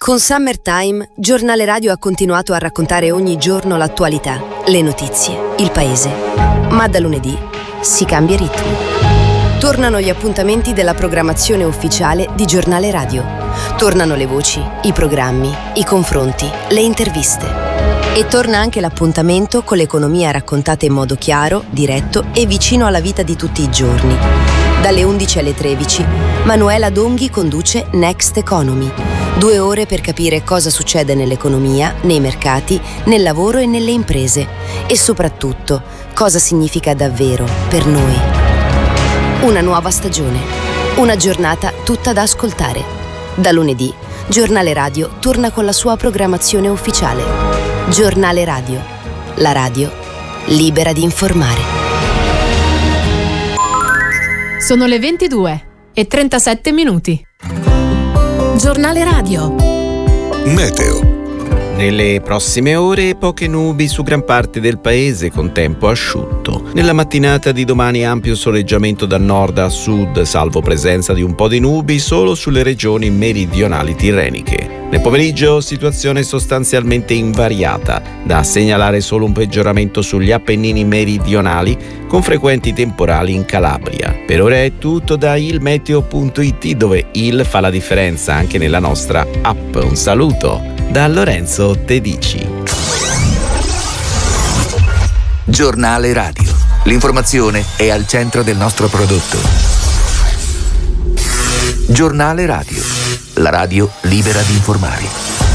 Con Summertime, Giornale Radio ha continuato a raccontare ogni giorno l'attualità, le notizie, il paese. Ma da lunedì si cambia ritmo. Tornano gli appuntamenti della programmazione ufficiale di Giornale Radio. Tornano le voci, i programmi, i confronti, le interviste. E torna anche l'appuntamento con l'economia raccontata in modo chiaro, diretto e vicino alla vita di tutti i giorni. Dalle 11 alle 13, Manuela Donghi conduce Next Economy. 2 ore per capire cosa succede nell'economia, nei mercati, nel lavoro e nelle imprese. E soprattutto, cosa significa davvero per noi. Una nuova stagione. Una giornata tutta da ascoltare. Da lunedì, Giornale Radio torna con la sua programmazione ufficiale. Giornale Radio. La radio libera di informare. Sono le 22:37. Giornale Radio. Meteo. Nelle prossime ore poche nubi su gran parte del paese con tempo asciutto. Nella mattinata di domani ampio soleggiamento da nord a sud, salvo presenza di un po' di nubi solo sulle regioni meridionali tirreniche. Nel pomeriggio situazione sostanzialmente invariata, da segnalare solo un peggioramento sugli Appennini meridionali con frequenti temporali in Calabria. Per ora è tutto da ilmeteo.it, dove il fa la differenza anche nella nostra app. Un saluto da Lorenzo Tedici. Giornale Radio. L'informazione è al centro del nostro prodotto. Giornale Radio. La radio libera di informare.